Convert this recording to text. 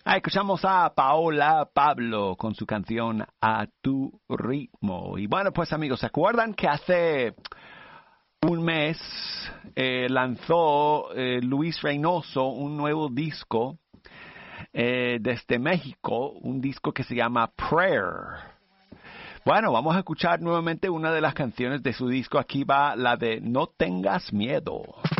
Escuchamos a Paola Pablo con su canción A Tu Ritmo. Y bueno, pues amigos, ¿se acuerdan que hace un mes lanzó Luis Reynoso un nuevo disco desde México, un disco que se llama Prayer? Bueno, vamos a escuchar nuevamente una de las canciones de su disco. Aquí va la de No Tengas Miedo.